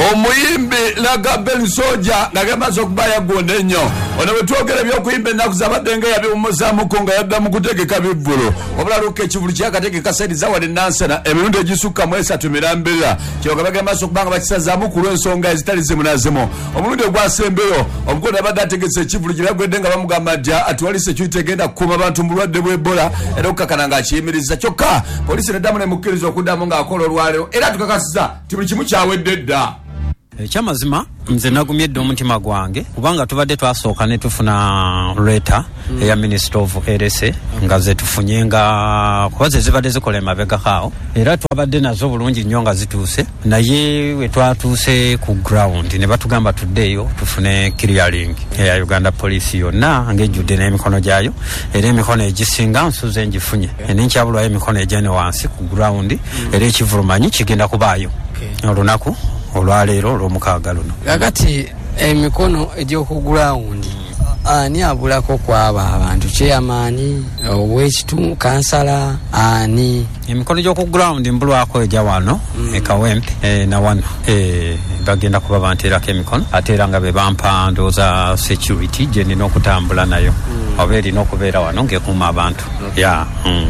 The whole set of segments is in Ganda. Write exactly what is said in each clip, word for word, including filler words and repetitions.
omuyimbi laga Ben Soja ngagamaze okubaya gonde nnyo ono wetwogera byokuyimba ennaku zabadde nga yabiwumuzamuko nga yadda mu kutegeka bivvulu wabula luka ekivulu kyakategeka saidi zawali nansana emirundi egisukka mu esatu mirambirira kyoga bagamaze okubanga bakisazaamu ku lw'ensonga ezitali zimu na zimu omulundi ogwasembeyo omukono abadde ategese ekivulu gyebagwedde nga bamugamba dya ati wali security egenda kukuuma abantu mu bulwadde bw'Ebola era okukakana ng'akiyimiriza kyokka poliisi neddamu nemukkiriza okuddamu ng'akola olwaleero era tukakasiza ti buli kimu kyawedde dda. Ekyamazima nze nagumyedde omutima gwange kubanga tubadde twasooka ne tufuna leta mm. eya Minister of R S A nga ze tufunye nga kuba ze zibadde zikola emabega kao era twabadde nazo bulungi nnyo nga zituuse naye we twatuuse ku ground ne batugamba tuddeeyo tufune clearing eya Uganda Police yonna ng'ejjudde n'emikono gyayo era emikono egisinga nsuze ngifunye okay. Nenkyabulwayo emikono egyane wansi ku ground mm. era ekivulumanyi kigenda kubaayo okay. Olunaku olwaleero olw'omukaaga luno kakati emikono egy'oku ground ani abulako kwaba abantu chairman owekitu kansala ani emikono gy'oku ground mbulwako ejja wano mm. ekawempe e, na wano e, bagenda kuba banteerako emikono ate era nga be bampa ndooza security gye nina okutambula nayo mm. oba erina okubeera wano ng'ekuuma abantu okay. ya mm.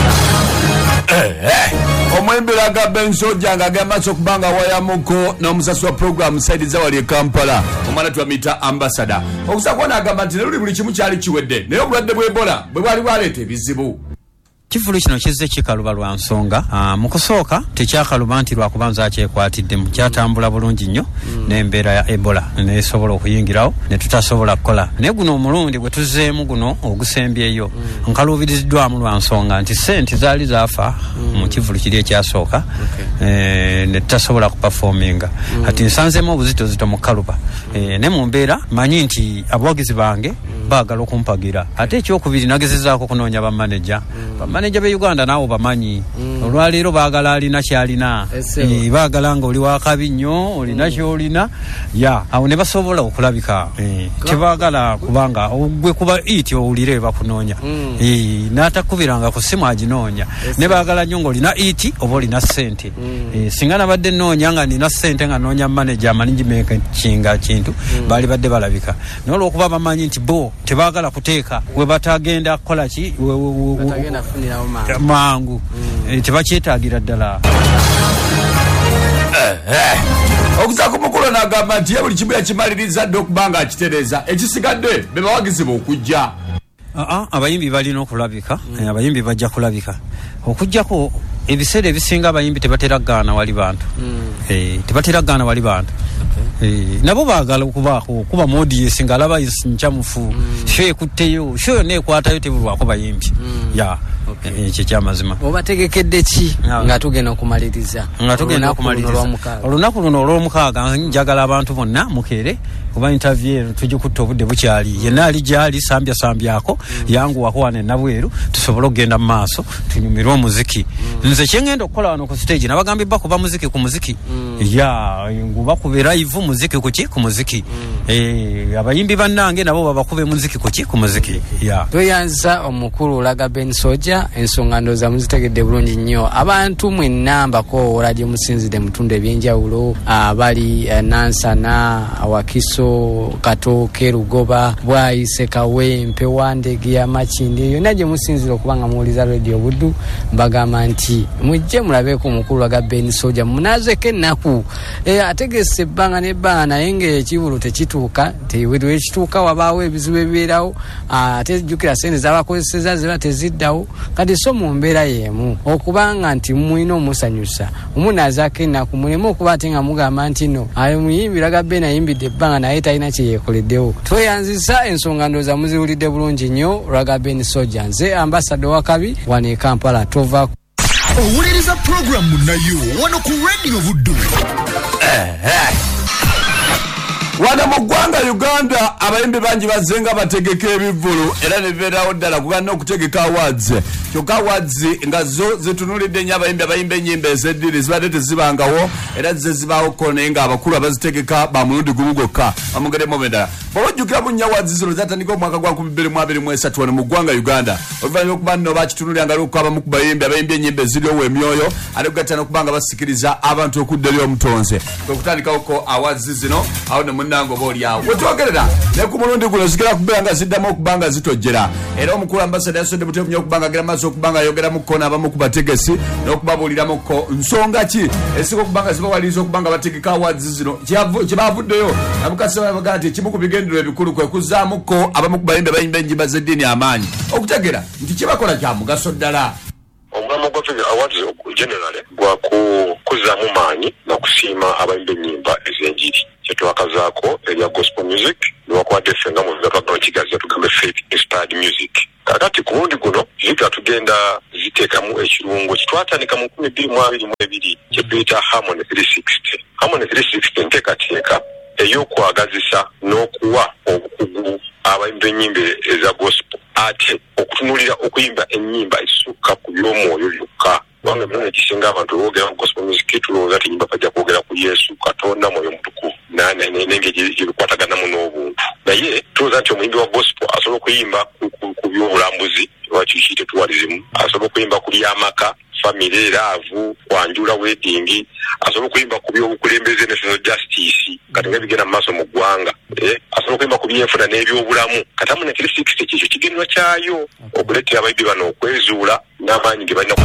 Hey, hey. Omwembi laga Ben Soja nga agamaze okubanga wayamuko n'omusasi wa program Saidi Zawali e Kampala omwana twamita ambassador okusa kuona agamba nti luli buli kimu kyali kiwedde naye obulwadde bw'Ebola bwe bwali bwaleeta ebizibu. Kivulu kino kizze kikaluba lwa nsonga uh, mu kusooka tekyakaluba nti lwakubanza akyekwatidde mu kyatambula bulungi nnyo mm. n'embeera ya Ebola nesobola okuyingirawo ne tutasobola kukola naye guno omulundi bwe tuzzeemu guno ogusembyeyo mm. nkaluubiriziddwamu lwa nsonga nti sente zaali zaafa mm. mu kivulu kiri ekyasooka okay. e, ne tutasobola kupafominga mm. ati nsanzeemu obuzitozito mu kaluba mm. e, ne mu mbeera manyi nti abawagizi bange mm. baagala okumpagira ate ekyokubiri nagezezaako kunoonya bamaneja mm. Manager be Uganda nawo bamanyi mm. olwaleero baagala alina kyalina e, baagala nga oli wakabi nnyo olina mm. kyolina ya awo ne basobola okulabika e, tebaagala kubanga gwe kuba iti owulire bakunoonya mm. e, n'atakubiranga ku simu aginoonya ne baagala nnyo ng'olina iti oba olina ssente mm. e, singa nabadde nnoonya nga nina ssente nga noonya manager amanagement-kinga kintu mm. baali badde balabika naye olw'okuba bamanyi nti bo tebaagala kuteeka we batagenda kukola ki mangu mm. e, tebakyetaagira ddala eh, eh. okuza ku mukulu n'agamba nti ye buli kimu yakimaliriza dde okubanga akitereeza ekisigadde be bawagizibwa okujja aa abayimbi balina okulabika mm. abayimbi bajja kulabika okujjako ebiseera ebisinga abayimbi tebateragaana wali bantu mm. e, tebateragaana wali bantu okay. e, nabo baagala okubaako kuba modiesi ng'alaba nkyamufu mm. sho ekutteyo sho yonna ekwatayo tebulwako bayimbi mm. ya okay. ekyo kyamazima obategekedde ki nga tugenda okumaliriza nga tugenda okumaliriza olunaku luno olw'omukaaga njagala abantu bonna mukeere kuba interview tujikutta obudde bukyali yenna ali gyali sambya sambyako mm. yangu wakuwane nabweru tusobole okugenda mu maaso tunyumirwe omuziki mm. nze kyengenda okukola wano ku stage nabagambibwa kuba muziki ku muziki mm. ya nguba kubera ivu muziki kuki ku muziki mm. eh abayimbi bannange nabo babakube muziki kuki ku muziki ya tweyanza omukulu laga Ben Soja ensonga ndoza muzitegedde bulungi nnyo abantu mwenamba ko radio musinzide mutunde ebyenjawulo abali uh, nansana awakiso Katoke Rugoba Bwayise Kawempe Wandege ya Makindi yonna gye musinzira okubanga muwuliza radio Buddu mbagamba nti mujje mulabeko omukulu laga Ben Soja munazeko ennaku e, ategese ebbanga n'ebbanga naye ng'ekibulu tekituuka teweddwe ekituuka wabaawo ebizibu ebibeerawo ate jjukira sente z'abakozeseza ziba teziddawo kati so mu mbeera y'emu okubanga nti mulina omusanyusa omunaazaako ennaku muleme okuba ate nga mugamba nti no ayo muyimbi laga Ben ayimbidde ebbanga naye talina kye yeekoleddewo tweyanzisa ensonga ndooza muziwulidde bulungi nnyo laga Ben Soja nze ambassador wa kabi wano e Kampala tova owuliriza programu nayo wano ku radio Buddu eh, eh. Wano mu ggwanga Uganda abayimbi bangi bazzenga bategeka ebivvulu era ne beerawo ddala kuganna okutegeka awards kyokka awards nga zo zitunulidde nnyo abayimbi abayimba ennyimba ezeddiri zibadde tezibangawo era ze zibaawoko naye nga abakulu abazitegeka ba mulundi gumu gwokka bamugeremu endala bw'oba ojjukira bunnya awards zino zatandika omwaka gwa nkumi bbiri mu abiri mu esatu wano mu ggwanga Uganda oluvannyuma okuba nno bakitunulira lwokko abamu ku bayimbi abayimbi ennyimba eziryowo emyoyo ate kugatta n'okuba nga basikiriza abantu okudda eri omutonze kwe kutandikawoko awards zino awo ne munnange oba olyawo wetwogerera ne ku mulundi guno zigera kubeera nga ziddamu okuba nga zitojjera era omukulu ambasada yasonde buteefu nnyo okuba nga agera maaso okuba nga ayogeramuko n'abamu ku bategesi n'okubabuuliramuko nsonga ki esinga okuba nga zibawaliriza okuba nga bategeka awards zino kye baavuddeyo nabukasa babaga nti ekimu ku bigendererwa ebikulu kwe kuzzaamuko abamu ku bayimbi abayimba ennyimba z'eddiini amaanyi okutegera nti kye bakola kya mugaso ddala omulamwa gwa awards generally gwa kuzzaamu maanyi n'okusiima abayimba ennyimba ez'enjiri kyetwakazaako erya gospel music niwakwata ffe nga muviga twagala kigazi tugambe faith inspired music kakati ku mulundi guno ziga tugenda ziteekamu ekirungo kitwatandika mu nkumi bbiri mu abiri mu ebiri kye tuyita harmony three sixty harmony three sixty nteekateeka ey'okwagazisa n'okuwa obukugu abayimba ennyimba eza gospel ate okutunulira okuyimba ennyimba ezisukka ku by'omwoyo byokka kubanga emirundi egisinga abantu boogera mu gospel music tulowooza ti nyimba bajja kwogera ku yesu katonda mwoyo mutukuvu n'engeri ebikwataganamu n'obuntu naye tulowooza nti omuyimbi wa gospel asobola okuyimba ku by'obulambuzi wakikiyite tourism asobola okuyimba ku by'amaka family laavu kwanjula wedding asobola okuyimba ku by'obukulembeze ne social justice kati nga bigenda mu maaso mu ggwanga asobola okuyimba ku byenfuna n'ebyobulamu kati amu ne three sixty kyekyo kigendwa kyayo okuleetera abayimbi bano okwezuula n'amaanyi ge balina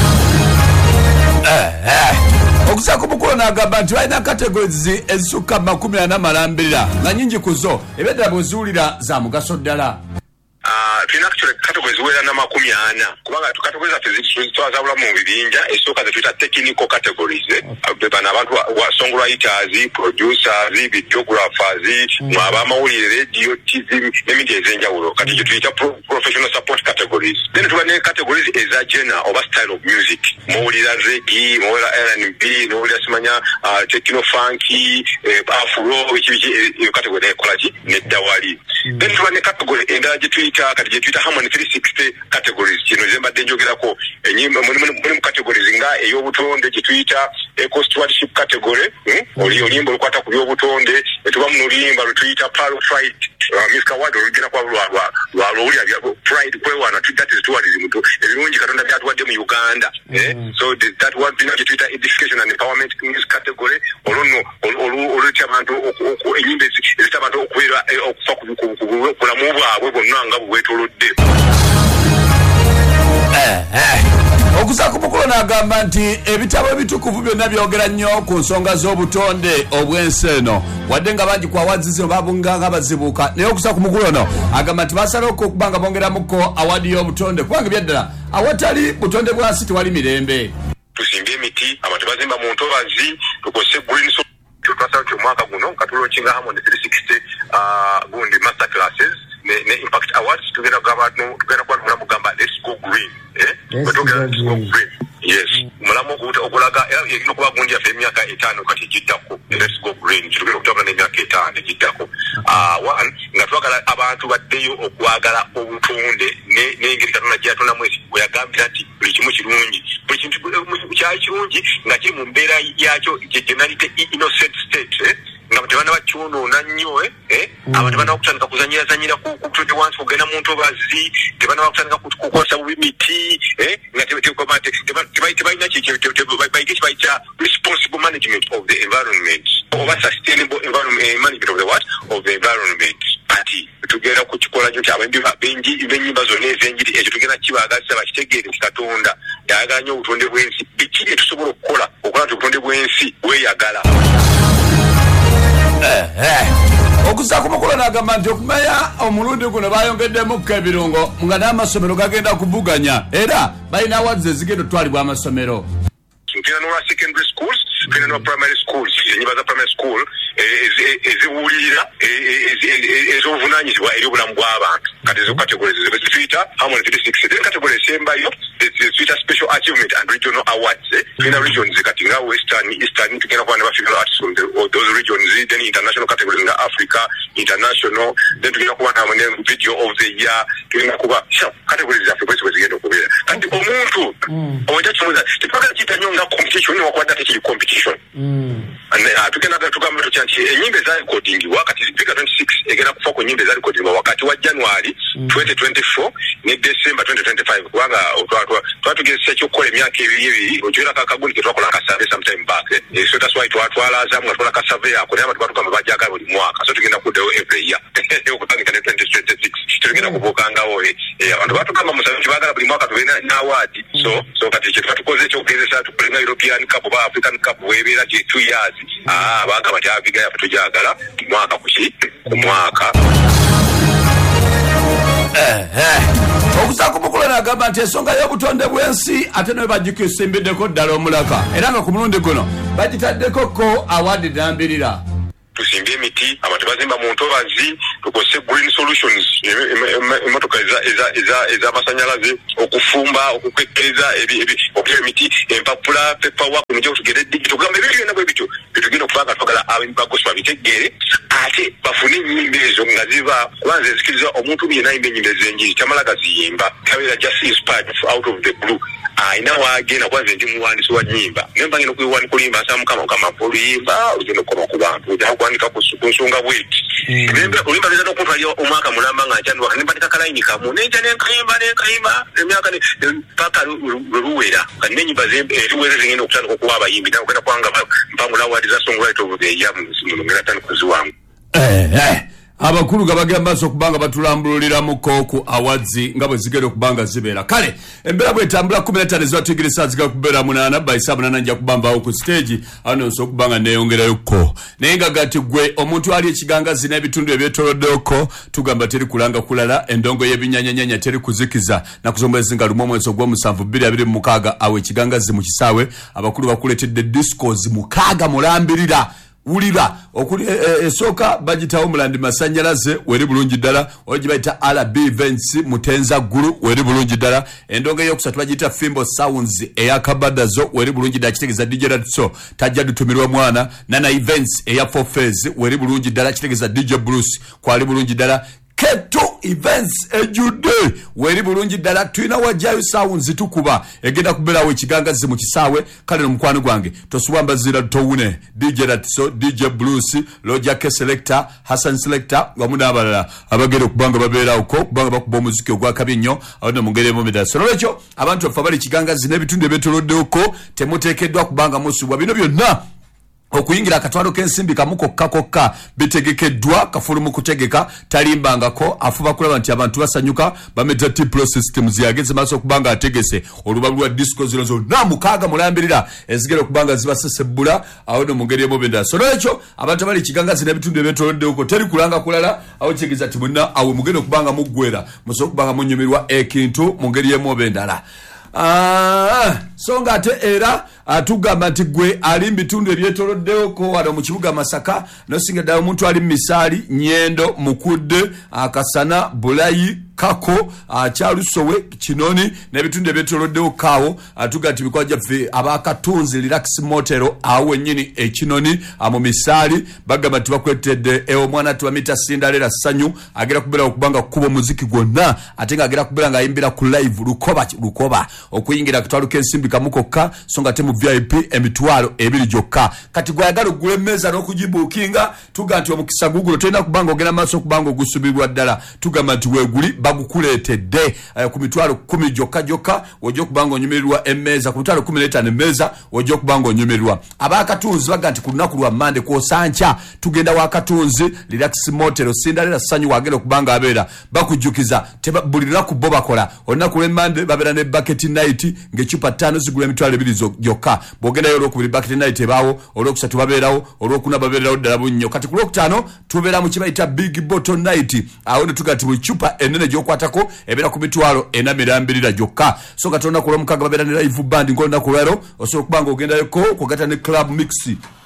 okusaako mukulu n'agamba nti balina categories ezisukka makumi ana malambirira nga nnyingi ku zo ebeddala bweziwulira za mugaso ddala tulina categories ziwera na makumi ana kubanga categories zaffe twazawula mu bibinja esooka zetuyita technical categories bano abantu songwriters producers videographers abamawulire radio tv n'emindi ez'enjawulo kati gye tuyita professional support categories then tuba ne categories eza genre oba style of music mowulira reggae mowulira R and B mowulira simanya techno funky afro ekibiki category ekola ki neddawali then tuba ne category endala gye tuyita kati gye tuyita harmony three sixty categories kino zembadde njogerako enyimba mulimu categories nga ey'obutonde gye tuyita eco stewardship category oli oluyimba olukwata ku by'obutonde etuba muno oluyimba lwe tuyita palo fight music award olugenda kwa lwawulira pride kwewana that is tourism ebirungi katonda byatuwadde mu Uganda so that one thing gye tuyita edification and empowerment music category olunno olutya abantu enyimba ezita abantu okubeera okufa ku bulamu bwabwe bonna nga bwetolodde okusaako mukulu n'agamba nti ebitabo ebitukuvu byonna byogera nnyo ku nsonga z'obutonde obw'ensi eno wadde nga bangi ku awards zino babunganga bazibuuka naye okusaako mukulu ono agamba nti basalako okuba nga bongeramuko awadi y'obutonde kubanga ebyaddala awatali butonde bwansi tewali mirembe tusimbe emiti abantu bazimba mu ntobazi tukose green twasala nti omwaka guno katulonkinga harmony three sixty gundi master classes ne impact awards tugenda kugamba tugenda kuba mulamu gamba let's go green eh tugenda let's go green yes mulamu okulaga era okuba gundi yaffe emyaka etaano kati giddako let's go green tugenda okutambula n'emyaka etaano giddako one nga twagala abantu baddeyo okwagala obutonde n'engeri katonda gye yatondamu bwe yagambira nti buli kimu kirungi buli kintu kyali kirungi nga kiri mu mbeera yakyo gye nalite innocent state nga tebana bakyonoona nnyo abantu bana bakutandika kuzanyirazanyira ku butonde wansi kugenda mu ntobazi tebana bakutandika kukozesa bubi miti nga tebalina bayige kibayita responsible management of the environment oba sustainable environment management of the what of the environment ati tugenda kukikola nyo nti abayimbi benji b'ennyimba zonna ez'enjiri ekyo tugenda kibagazisa bakitegeere nti katonda yayagala nnyo obutonde bw'ensi biki bye tusobola okukola okola nti obutonde bw'ensi bweyagala okusaako mukulu n'agamba nti okumanya omulundi guno bayongeddemukko ebirungo nga n'amasomero gagenda kubuganya era balina awards ezigenda otwalibwa amasomero tulina n'olwa secondary schools tulina n'olwa primary schools ennyimba za primary school eziwulirira ez'obuvunaanyizibwa eri obulamu bw'abantu kati zo categories zibezifita Harmony thirty-six then category semba yo zifita special achievement and regional awards eh? In regions kati nga western eastern tukena kwa neba female artists from the, those regions then international category nga Africa international then tukena kwa na mane video of the year tukena kwa categories za Africa zigenda kubera kati omuntu owacha chimuza tipaka chitanyonga competition wakwada kiti competition mm and uh, tukena tukamba tuchanchi enyimbe za recording wakati zipika twenty-six egera kufa ko nyimbe za recording wakati wa January mm. twenty twenty-four ne December twenty twenty-five kwanga otwatwa twatugese cyo kole myaka ebiri ebiri ojera kakaguli ke twakola kasave sometime back eh so that's why twatwala za mu twakola kasave yako ne abantu tukamba bajaga buli mwaka so tugenda ku dewo every year okutanga ne twenty twenty-six tugenda kubokanga oye eh abantu batukamba musabe kibagala buli mwaka tubena na award so so kati kye twatukoze cyo gezesa tukulenga European Cup ba African Cup webera ki two years ah baka bajabiga yafu tujagala mwaka kushi mwaka eh eh okusako mukola na gamba nti ensonga y'obutonde bw'ensi ate ne bagikisimbideko ddala omulaka era nga ku mulundi guno bagitaddeko ko award dambirira tusimbe emiti abantu bazimba mu ntobazi tukose green solutions emotoka eza eza eza eza masanyalaze okufumba okukekeza ebi ebi okye emiti empapula paper work nje tugere digital gamba ebyo na bwe bityo bitugenda okufanga twagala abaimba gospel bitegere ate bafune nyimbe ezo nga ziba kwanza zikiriza omuntu biyina imbe nyimbe zenji chamalaga ziyimba kabira just inspired out of the blue aina wagenda kwanza ndi muwandisi wa nyimba nemba ngeno kuiwani kulimba samu kama kama polimba ugenda koma ku bantu ujya kwandika ku nsonga bwiti nemba kulimba biza no kutwali omwaka mulamba nga nchando nemba tikakalaini kamu nenja nenkayimba nenkayimba emyaka ne paka ruwera kandi nyimba zembe ruwera zingene okutandika okuwa abayimbi nawe kwenda kwanga mpangula award za songwriter of the year mu ngera tani kuziwangu eh eh abakulu gabagamba so kubanga batulambulira muko ku awards ngabo zigere kubanga zibera kale embera bwe tambula kumi na ttaano zitugirisa zika kubera munana by seven nanja kubamba ku stage ano so kubanga neyongera yuko nenga gati gwe omuntu ali ekiganga zina ebitundu ebyetolodoko tugamba teri kulanga kulala endongo yebinyanyanyanya teri kuzikiza na kuzombeza nga lumo mweso gwa musanvu bbiri abiri mukaga awe ekiganga zimu kisawe abakulu bakuletedde discos mukaga mulambirira ulira okuli esoka bagitawo mulandi masanyalaze weri bulungi dala ojibaita R B events mutenza guru weri bulungi dala endonga yokusatu bagita Fimbo Sounds eya kabadazo weri bulungi dala kitegeza D J Radso tajja dutumirwa mwana nana events eya four phase weri bulungi dala kitegeza D J Bruce kwali bulungi dala Keto events ejude weri bulungi dala tuina wajayo sounds tukuba egenda kubera we kiganga zimu kisawe kale no mukwano gwange tosuwamba zira towune D J Ratso D J Bruce Roger K Selector Hassan Selector wamuna abalala abagere kubanga babera uko kubanga bakuba omuziki ogwa kabinyo awone mungere mu medal so lecho abantu afabali kiganga zine bitunde betolode uko temutekedwa kubanga musubwa bino byonna okuyingira akatwalo kensimbi kamuko kakokka bitegekeddwa kafulu mu kutegeka talimbangako afuba kulaba nti abantu basanyuka bameta T Pro systems yageze maso kubanga ategese olubalu lwa disco zino zo namukaga mulambirira ezigere kubanga zibasesebula awone mungeri emobenda so lecho abantu bali kiganga zina bitundu ebetolode uko teri kulanga kulala awo kigeza timuna awo mugeno kubanga mugwera muso kubanga munyumirwa ekintu mungeri emobenda Ah, songa ate era atugamba nti gwe ali mbitundu ebyetoloddewo ko wano mu kibuga Masaka no singa ddala omuntu ali misali Nyendo Mukudde Akasana Bulayi Kako Kyalusowe Kinoni n'ebitundu ebyetoloddewo kawo atuga nti bikwaja ffe abakatunzi Relax Motero awo nyini ekinoni mu misali bagamba nti bakwetedde ewo mwana tuwamita Sindalera Sanyu agera kubera okubanga kuba muziki gwonna ate nga agera kubera nga ayimbira ku live lukoba lukoba okuyingira kitwalu kensimbi kamukokka songa temu V I P emitwalo ebiri jokka kati gwayagala ogule meza n'okugibukinga tuga nti omukisa Google tena kubanga ogenda maso kubanga ogusubirwa ddala tugamba nti weeguli bagukuleetedde uh, ku mitwalo kumi jokka jokka ojja kubanga onyumirirwa emmeeza ku mitwalo kumi n'etaano emmeeza ojja kubanga onyumirirwa abakatunzi baga nti ku lunaku lwa Mande kwosanca tugenda wakatunzi Relax Motero Sindalera Sanyu wagenda okubanga abeera bakujjukiza buli lunaku bo bakola olunaku lwe Mande babeera ne bucket night ng'ecupa ttaano zigula emitwalo ebiri jokka bwogenda yo olwokubiri bucket night ebaawo olwokusatu babeerawo olwokuna babeerawo ddala bunnyo kati ku lwokutaano tubeera mu kibayita big bottle night awo ne tuga nti buli cupa ennene gy'okwatako ebeera ku mitwalo ena mirambirira gyokka so nga tolinaku olw'omukaaga babeera ne live band ng'olunaku lwero osobola okuba nga ogendayoko kwogata ne club mix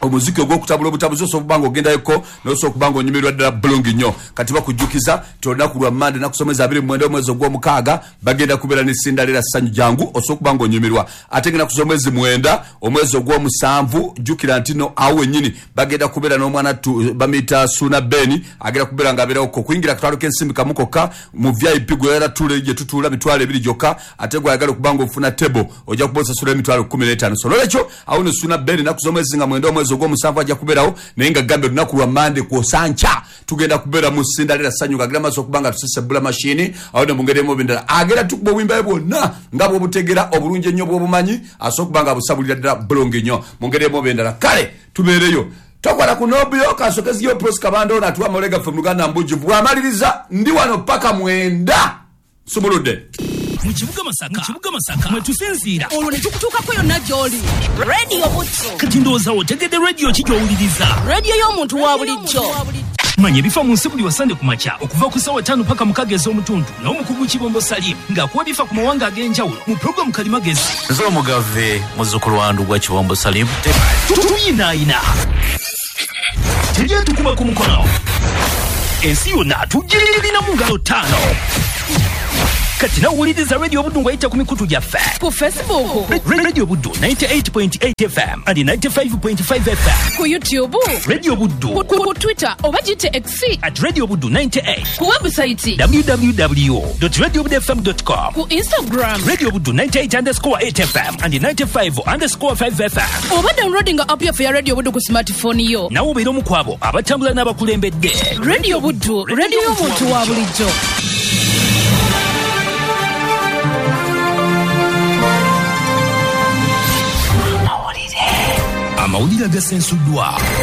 omuziki ogwokutabula obutabuzi osobola okuba nga ogendayoko nosobola okuba nga onyumirwa ddala bulungi nnyo. kati bakujukiza ti olunaku lwa Mande nakusomeza abiri mu mwenda omwezi ogw'omukaaga bagenda kubeera n'essinda lera ssanyu jangu osobola okuba nga onyumirwa. ate ngenda kusoma omwezi mwenda omwezi ogw'omusanvu jjukira nti no awo wennyini bagenda kubeera n'omwana bamuyita Suna Beni agenda kubeera ng'abeerawo okuyingira katwalo k'ensimbi kamu kokka mu V I P gwe yatula gye tutuula mitwalo ebiri gyokka ate gwayagala okuba nga ofuna tebo ojja kuba osasula emitwalo kkumi n'etaano. so olwekyo awo ne Suna Beni nakusoma omwezi nga mwenda omwezi ogw'omusanvu ajja kubeerawo naye nga gambe olunaku lwa Mande kwosanca tugenda kubeera mu ssinda lera ssanyu nga agenda maaso okuba nga tusesebula mashini awo ne mungeri emu bindala agenda tukuba obuyimba bwonna nga bw'obutegera obulungi ennyo bw'obumanyi asobola okuba nga abusabulira ddala bulungi nnyo mungeri emu bindala. kale tubeereyo tokola ku nobyo kasokeziyo Prosi Kabanda ono atuwa molega ffe mu Luganda mbujuvu bw'amaliriza ndi wano paka mwenda sumuludde mu kibuga Masaka, mu kibuga Masaka mwe tusinziira olwo ne tukutuukako yonna gy'oli radio butso kati ndowooza otegedde radio ki gy'owuliriza radio y'omuntu wa bulijjo. manya ebifa mu nsi buli wasande ku makya okuva ku ssaawa ttaano paka mukaaga ez'omutundu n'omukugu Kibombo Salim ng'akuwa ebifa ku mawanga ag'enjawulo mu pulogulaamu Kalimagezi. nze omugave muzzukulu wandu gwa Kibombo Salim tuyinaayina tejja tukuba ku mukono ensi yonna tugirina mu ngalo ttaano. kati nawuliriza radio buddu ng'ayita ku mikutu gyaffe ku Facebook radio buddu ninety-eight point eight F M and ninety-five point five F M, ku YouTube radio buddu, ku, ku, ku Twitter oba gite X at radio buddu ninety-eight, ku website w w w dot radio buddu f m dot com, ku Instagram radio buddu ninety-eight underscore eight F M and ninety-five underscore five F M. oba downloading app yaffe ya radio buddu ku smartphone yo. nawe obeera omu ku abo abatambula n'abakulembedde. radio buddu radio y'omuntu wa bulijjo. amawulire agasensuddwa.